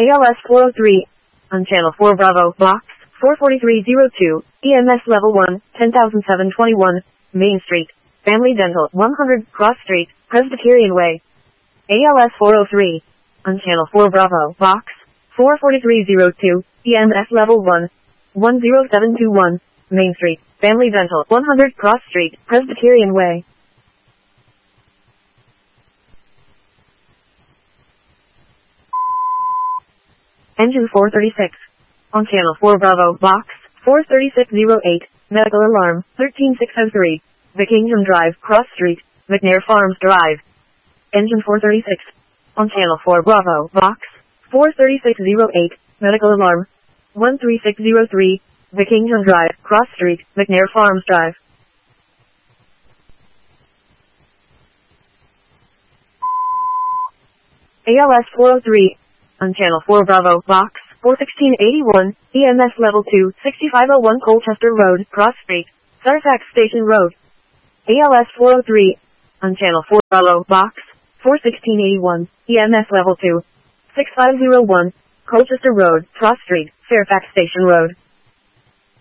ALS 403. On Channel 4 Bravo, Box 44302, EMS Level 1, 10721, Main Street, Family Dental, 100 Cross Street, Presbyterian Way. ALS 403. On Channel 4 Bravo, Box 44302, EMS Level 1, 10721, Main Street, Family Dental, 100 Cross Street, Presbyterian Way. Engine 436. On Channel 4 Bravo, Box 43608, Medical Alarm, 13603, Vickington Drive, Cross Street, McNair Farms Drive. Engine 436. On Channel 4 Bravo, Box 43608, Medical Alarm, 13603, Vickington Drive, Cross Street, McNair Farms Drive. ALS 403. On Channel 4 Bravo, Box 41681, EMS Level 2, 6501 Colchester Road, Cross Street, Fairfax Station Road. ALS 403. On Channel 4 Bravo, Box 41681, EMS Level 2, 6501, Colchester Road, Cross Street, Fairfax Station Road.